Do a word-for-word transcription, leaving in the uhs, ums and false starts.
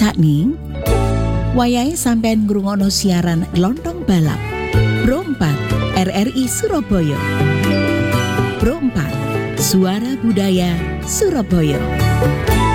Cakning, wayahe sampean ngrungokno siaran Lontong Balap Pro empat R R I Surabaya. Pro empat, Suara Budaya Surabaya.